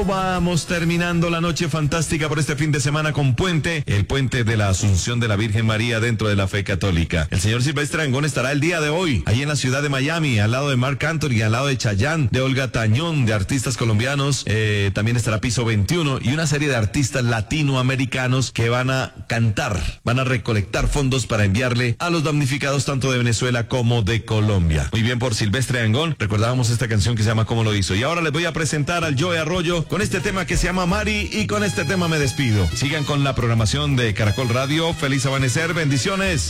Vamos terminando la noche fantástica por este fin de semana con puente, el puente de la Asunción de la Virgen María dentro de la fe católica. El señor Silvestre Dangond estará el día de hoy, ahí en la ciudad de Miami, al lado de Marc Anthony, al lado de Chayanne, de Olga Tañón, de artistas colombianos, también estará Piso 21 y una serie de artistas latinoamericanos que van a cantar, van a recolectar fondos para enviarle a los damnificados tanto de Venezuela como de Colombia. Muy bien por Silvestre Dangond, recordábamos esta canción que se llama ¿Cómo lo hizo? Y ahora les voy a presentar al Joe Arroyo con este tema que se llama Mari, y con este tema me despido. Sigan con la programación de Caracol Radio. Feliz amanecer, bendiciones.